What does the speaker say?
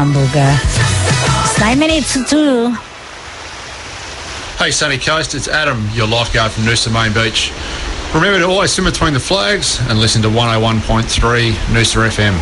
hamburger. It's 9 minutes to 2. Hey, Sunny Coast, it's Adam, your lifeguard from Noosa Main Beach. Remember to always swim between the flags and listen to 101.3 Noosa FM.